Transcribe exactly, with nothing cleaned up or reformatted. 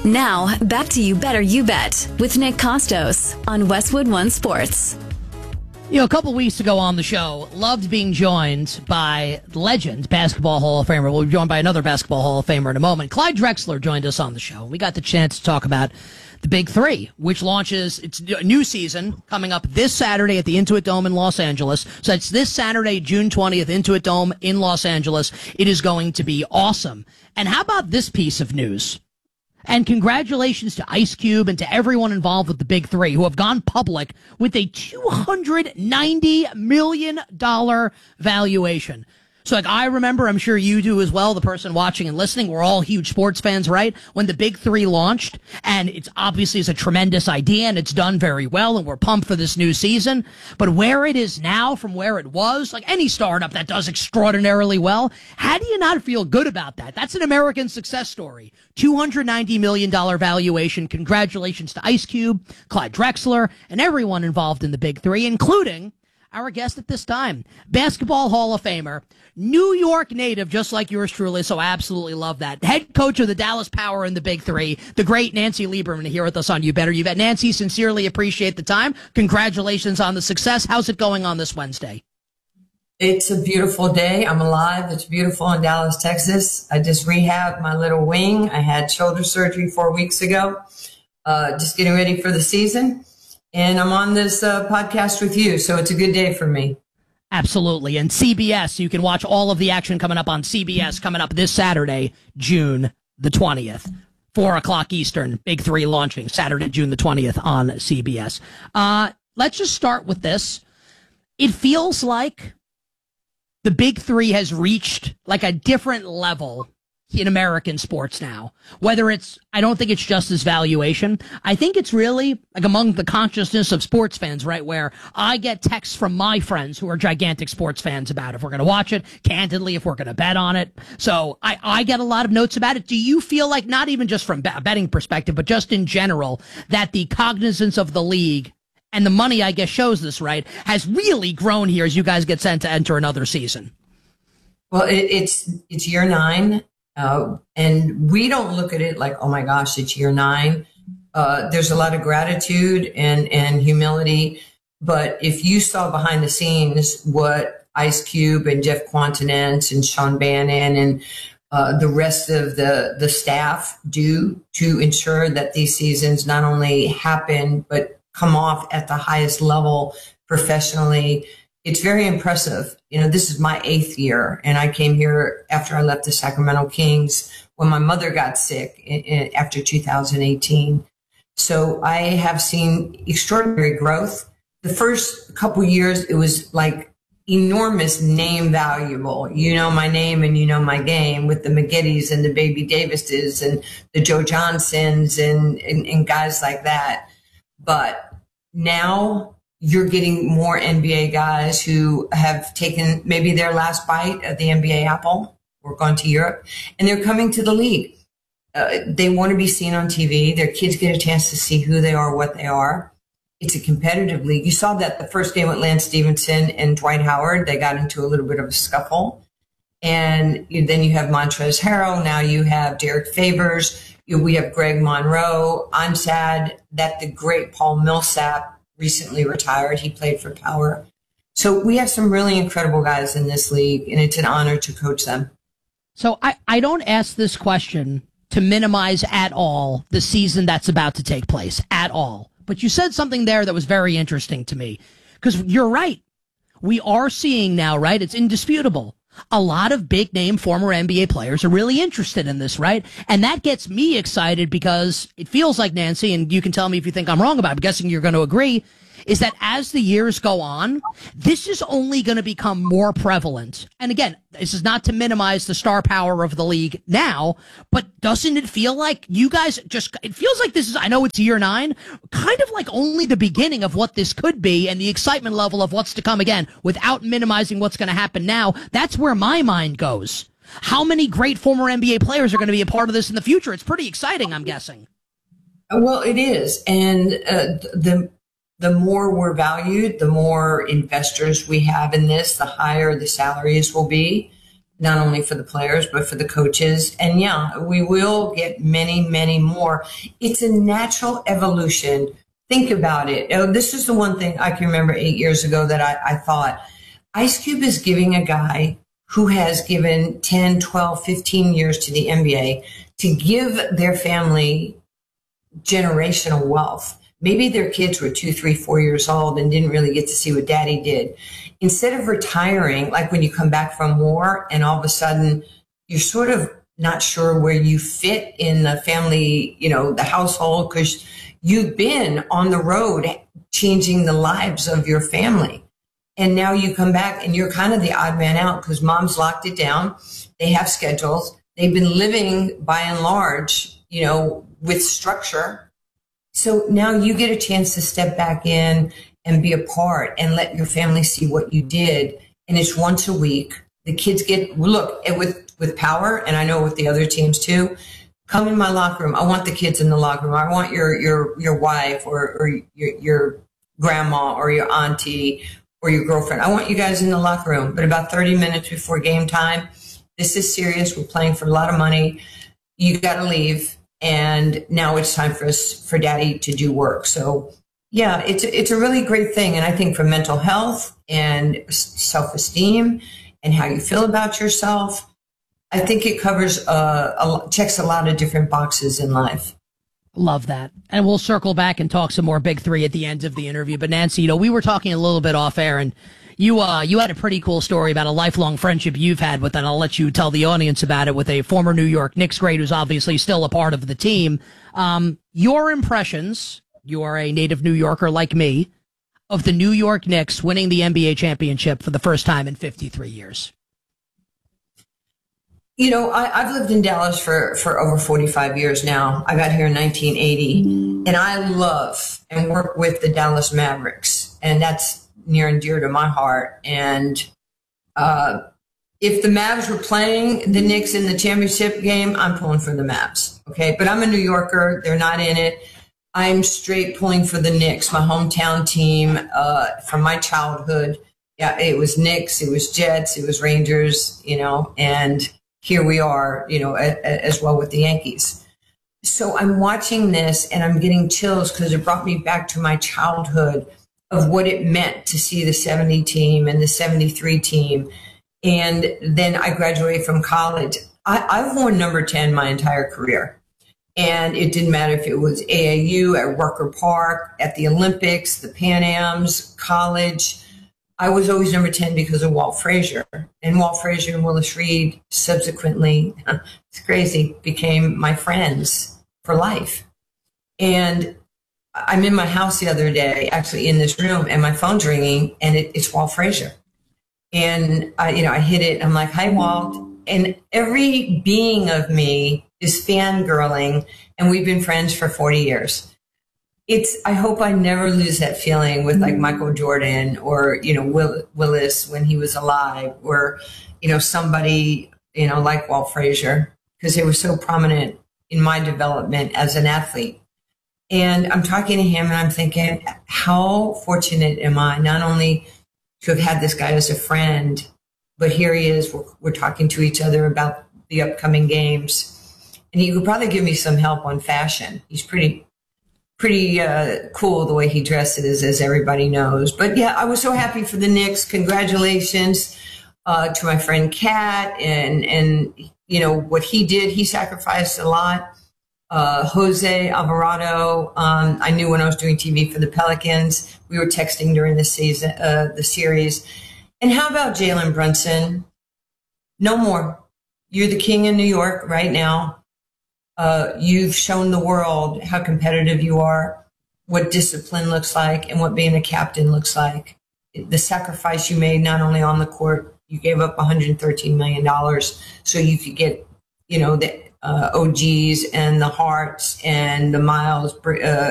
Now, back to You Better You Bet with Nick Costos on Westwood One Sports. You know, a couple weeks ago on the show, loved being joined by legend, Basketball Hall of Famer. We'll be joined by another Basketball Hall of Famer in a moment. Clyde Drexler joined us on the show. We got the chance to talk about the Big Three, which launches its new season coming up this Saturday at the Intuit Dome in Los Angeles. So it's this Saturday, June twentieth, Intuit Dome in Los Angeles. It is going to be awesome. And how about this piece of news? And congratulations to Ice Cube and to everyone involved with the Big Three who have gone public with a two hundred ninety million dollars valuation. So, like, I remember, I'm sure you do as well, the person watching and listening, we're all huge sports fans, right? When the Big Three launched, and it's obviously it's a tremendous idea, and it's done very well, and we're pumped for this new season. But where it is now from where it was, like any startup that does extraordinarily well, how do you not feel good about that? That's an American success story. two hundred ninety million dollars valuation. Congratulations to Ice Cube, Clyde Drexler, and everyone involved in the Big Three, including our guest at this time, Basketball Hall of Famer, New York native, just like yours truly, so I absolutely love that. Head coach of the Dallas Power in the Big Three, the great Nancy Lieberman here with us on You Better You Bet. Nancy, sincerely appreciate the time. Congratulations on the success. How's it going on this Wednesday? It's a beautiful day. I'm alive. It's beautiful in Dallas, Texas. I just rehabbed my little wing. I had shoulder surgery four weeks ago. Uh, just getting ready for the season. And I'm on this uh, podcast with you, so it's a good day for me. Absolutely. And C B S, you can watch all of the action coming up on C B S coming up this Saturday, June the twentieth. four o'clock Eastern, Big Three launching Saturday, June the twentieth on C B S. Uh, let's just start with this. It feels like the Big Three has reached like a different level in American sports now. Whether it's, I don't think it's just this valuation. I think it's really like among the consciousness of sports fans, right? Where I get texts from my friends who are gigantic sports fans about if we're going to watch it, candidly, if we're going to bet on it. So I, I get a lot of notes about it. Do you feel like, not even just from a betting perspective, but just in general, that the cognizance of the league and the money, I guess, shows this, right, has really grown here as you guys get sent to enter another season? Well, it, it's, it's year nine. Uh, and we don't look at it like, oh my gosh, it's year nine. Uh, there's a lot of gratitude and, and humility. But if you saw behind the scenes what Ice Cube and Jeff Quantinent and Sean Bannon and uh, the rest of the, the staff do to ensure that these seasons not only happen, but come off at the highest level professionally, it's very impressive. You know, this is my eighth year, and I came here after I left the Sacramento Kings when my mother got sick in, in, after two thousand eighteen. So I have seen extraordinary growth. The first couple years, it was like enormous name valuable. You know my name and you know my game with the McGittys and the Baby Davises and the Joe Johnsons and, and, and guys like that. But now you're getting more N B A guys who have taken maybe their last bite of the N B A apple or gone to Europe, and they're coming to the league. Uh, they want to be seen on T V. Their kids get a chance to see who they are, what they are. It's a competitive league. You saw that the first game with Lance Stevenson and Dwight Howard, they got into a little bit of a scuffle. And then you have Montrezl Harrell. Now you have Derek Favors. You, we have Greg Monroe. I'm sad that the great Paul Millsap recently retired. He played for Power. So we have some really incredible guys in this league, and it's an honor to coach them. So I, I don't ask this question to minimize at all the season that's about to take place, at all. But you said something there that was very interesting to me, because you're right. We are seeing now, right? It's indisputable. A lot of big name former N B A players are really interested in this, right? And that gets me excited because it feels like, Nancy, and you can tell me if you think I'm wrong about it, I'm guessing you're going to agree, is that as the years go on, this is only going to become more prevalent. And again, this is not to minimize the star power of the league now, but doesn't it feel like you guys just, it feels like this is, I know it's year nine, kind of like only the beginning of what this could be and the excitement level of what's to come again, without minimizing what's going to happen now. That's where my mind goes. How many great former N B A players are going to be a part of this in the future? It's pretty exciting, I'm guessing. Well, it is. And uh, the the more we're valued, the more investors we have in this, the higher the salaries will be. not only for the players, but for the coaches. And yeah, we will get many, many more. It's a natural evolution. Think about it. Oh, this is the one thing I can remember eight years ago that I, I thought Ice Cube is giving a guy who has given ten, twelve, fifteen years to the N B A to give their family generational wealth. Maybe their kids were two, three, four years old and didn't really get to see what daddy did. Instead of retiring, like when you come back from war and all of a sudden you're sort of not sure where you fit in the family, you know, the household, because you've been on the road changing the lives of your family. And now you come back and you're kind of the odd man out because mom's locked it down. They have schedules. They've been living by and large, you know, with structure. So now you get a chance to step back in and be a part and let your family see what you did. And it's once a week. The kids get, look, with, with Power, and I know with the other teams too, come in my locker room. I want the kids in the locker room. I want your, your, your wife or, or your, your grandma or your auntie or your girlfriend. I want you guys in the locker room. But about thirty minutes before game time, this is serious. We're playing for a lot of money. You got to leave. And now it's time for us, for daddy to do work. So yeah, it's, it's a really great thing. And I think for mental health and self-esteem and how you feel about yourself, I think it covers, uh, a, checks a lot of different boxes in life. Love that. And we'll circle back and talk some more Big Three at the end of the interview. But Nancy, you know, we were talking a little bit off air, and you, uh, you had a pretty cool story about a lifelong friendship you've had with, and I'll let you tell the audience about it, with a former New York Knicks great who's obviously still a part of the team. Um, your impressions, you are a native New Yorker like me, of the New York Knicks winning the N B A championship for the first time in fifty-three years. You know, I, I've lived in Dallas for, for over forty-five years now. I got here in nineteen eighty, and I love and work with the Dallas Mavericks, and that's near and dear to my heart. And uh, if the Mavs were playing the Knicks in the championship game, I'm pulling for the Mavs. Okay, but I'm a New Yorker. They're not in it. I'm straight pulling for the Knicks, my hometown team uh, from my childhood. Yeah, it was Knicks, it was Jets, it was Rangers, you know, and here we are, you know, a, a, as well with the Yankees. So I'm watching this and I'm getting chills because it brought me back to my childhood of what it meant to see the seventy team and the seventy-three team. And then I graduated from college. I, I've worn number ten my entire career. And it didn't matter if it was A A U, at Rucker Park, at the Olympics, the Pan Ams, college. I was always number ten because of Walt Frazier. And Walt Frazier and Willis Reed subsequently, it's crazy, became my friends for life. And I'm in my house the other day, actually in this room, and my phone's ringing, and it, it's Walt Frazier. And I, you know, I hit it. I'm like, "Hi, Walt." And every being of me is fangirling, and we've been friends for forty years. It's, I hope I never lose that feeling with like Michael Jordan or, you know, Will, Willis when he was alive, or, you know, somebody, you know, like Walt Frazier, because they were so prominent in my development as an athlete. And I'm talking to him and I'm thinking, how fortunate am I not only to have had this guy as a friend, but here he is, we're, we're talking to each other about the upcoming games. And he could probably give me some help on fashion. He's pretty, pretty uh, cool the way he dresses, as everybody knows. But yeah, I was so happy for the Knicks. Congratulations uh, to my friend Kat, and and you know what he did. He sacrificed a lot. Uh, Jose Alvarado, um, I knew when I was doing T V for the Pelicans. We were texting during the season, uh, the series. And how about Jalen Brunson? No more. You're the king in New York right now. Uh, you've shown the world how competitive you are, what discipline looks like, and what being a captain looks like. The sacrifice you made, not only on the court, you gave up one hundred thirteen million dollars so you could get, you know, the uh, O Gs and the Harts and the Miles, uh,